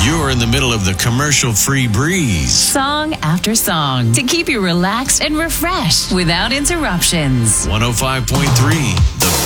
You're in the middle of the commercial-free breeze. Song after song to keep you relaxed and refreshed without interruptions. 105.3, The